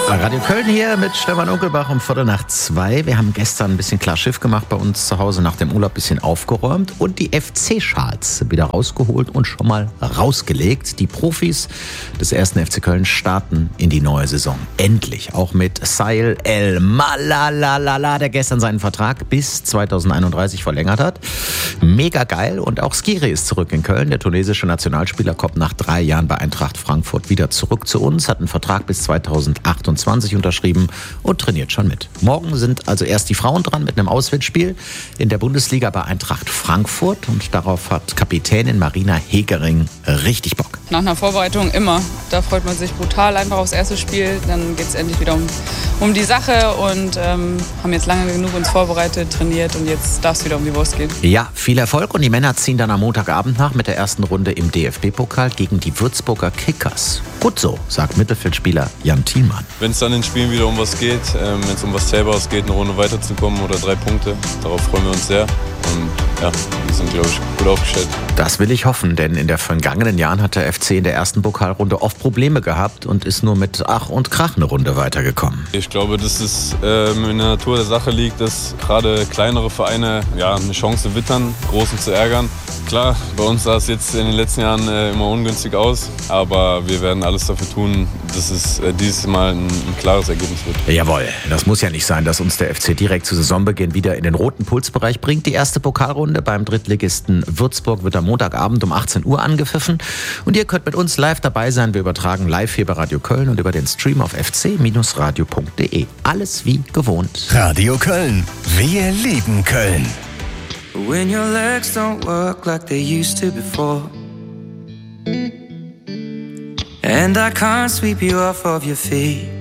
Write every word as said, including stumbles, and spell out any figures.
Radio Köln hier mit Stefan Unkelbach um Viertel nach zwei. Wir haben gestern ein bisschen klar Schiff gemacht bei uns zu Hause, nach dem Urlaub ein bisschen aufgeräumt und die F C-Schals wieder rausgeholt und schon mal rausgelegt. Die Profis des ersten F C Köln starten in die neue Saison. Endlich. Auch mit Saïd El Malalala, der gestern seinen Vertrag bis zweitausendeinunddreißig verlängert hat. Mega geil. Und auch Skiri ist zurück in Köln. Der tunesische Nationalspieler kommt nach drei Jahren bei Eintracht Frankfurt wieder zurück zu uns, hat einen Vertrag bis zweitausendachtundzwanzig unterschrieben und trainiert schon mit. Morgen sind also erst die Frauen dran mit einem Auswärtsspiel in der Bundesliga bei Eintracht Frankfurt und darauf hat Kapitänin Marina Hegering richtig Bock. Nach einer Vorbereitung immer. Da freut man sich brutal einfach aufs erste Spiel. Dann geht es endlich wieder um, um die Sache und ähm, haben jetzt lange genug uns vorbereitet, trainiert und jetzt darf es wieder um die Wurst gehen. Ja, viel Erfolg und die Männer ziehen dann am Montagabend nach mit der ersten Runde im D F B-Pokal gegen die Würzburger Kickers. Gut so, sagt Mittelfeldspieler Jan Thielmann. Wenn es dann in Spielen wieder um was geht, ähm, wenn es um was Zählbares geht, eine Runde weiterzukommen oder drei Punkte, darauf freuen wir uns sehr. Und ja, wir sind, glaube ich, gut aufgestellt. Das will ich hoffen, denn in den vergangenen Jahren hat der F C in der ersten Pokalrunde oft Probleme gehabt und ist nur mit Ach und Krach eine Runde weitergekommen. Ich glaube, dass es ähm, in der Natur der Sache liegt, dass gerade kleinere Vereine ja, eine Chance wittern, Großen zu ärgern. Klar, bei uns sah es jetzt in den letzten Jahren äh, immer ungünstig aus, aber wir werden alles dafür tun, dass es äh, dieses Mal ein, ein klares Ergebnis wird. Jawohl, das muss ja nicht sein, dass uns der F C direkt zu Saisonbeginn wieder in den roten Pulsbereich bringt. Die erste Pokalrunde beim Drittligisten Würzburg wird am Montagabend um achtzehn Uhr angepfiffen und ihr könnt mit uns live dabei sein. Wir übertragen live hier bei Radio Köln und über den Stream auf f c radio punkt d e. Alles wie gewohnt. Radio Köln, wir lieben Köln. When your legs don't work like they used to before, and I can't sweep you off of your feet,